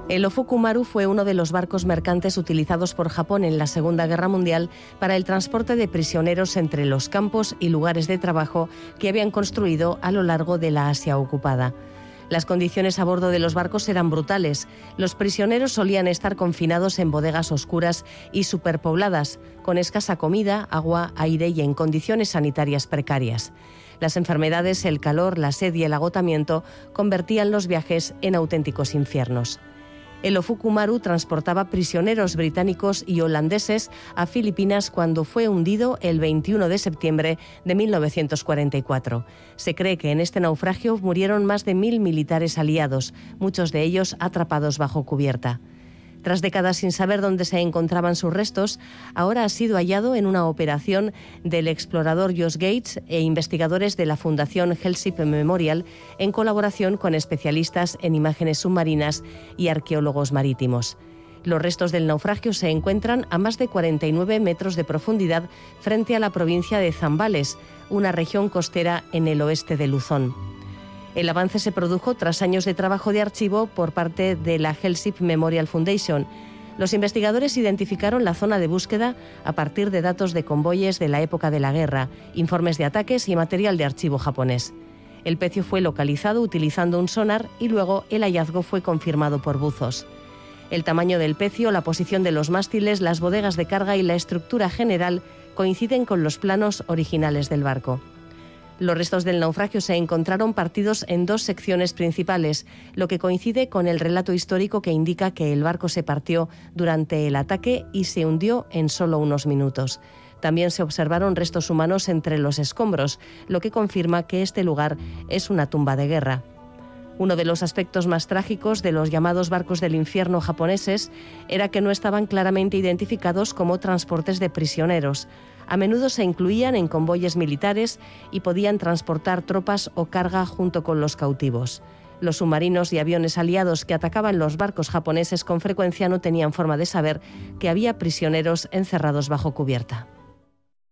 El Ofuku Maru fue uno de los barcos mercantes utilizados por Japón en la Segunda Guerra Mundial para el transporte de prisioneros entre los campos y lugares de trabajo que habían construido a lo largo de la Asia ocupada. Las condiciones a bordo de los barcos eran brutales. Los prisioneros solían estar confinados en bodegas oscuras y superpobladas, con escasa comida, agua, aire y en condiciones sanitarias precarias. Las enfermedades, el calor, la sed y el agotamiento convertían los viajes en auténticos infiernos. El Ofuku Maru transportaba prisioneros británicos y holandeses a Filipinas cuando fue hundido el 21 de septiembre de 1944. Se cree que en este naufragio murieron más de 1.000 militares aliados, muchos de ellos atrapados bajo cubierta. Tras décadas sin saber dónde se encontraban sus restos, ahora ha sido hallado en una operación del explorador Josh Gates e investigadores de la Fundación Hellship Memorial en colaboración con especialistas en imágenes submarinas y arqueólogos marítimos. Los restos del naufragio se encuentran a más de 49 metros de profundidad frente a la provincia de Zambales, una región costera en el oeste de Luzón. El avance se produjo tras años de trabajo de archivo por parte de la Hellship Memorial Foundation. Los investigadores identificaron la zona de búsqueda a partir de datos de convoyes de la época de la guerra, informes de ataques y material de archivo japonés. El pecio fue localizado utilizando un sonar y luego el hallazgo fue confirmado por buzos. El tamaño del pecio, la posición de los mástiles, las bodegas de carga y la estructura general coinciden con los planos originales del barco. Los restos del naufragio se encontraron partidos en dos secciones principales, lo que coincide con el relato histórico que indica que el barco se partió durante el ataque y se hundió en solo unos minutos. También se observaron restos humanos entre los escombros, lo que confirma que este lugar es una tumba de guerra. Uno de los aspectos más trágicos de los llamados barcos del infierno japoneses era que no estaban claramente identificados como transportes de prisioneros. A menudo se incluían en convoyes militares y podían transportar tropas o carga junto con los cautivos. Los submarinos y aviones aliados que atacaban los barcos japoneses con frecuencia no tenían forma de saber que había prisioneros encerrados bajo cubierta.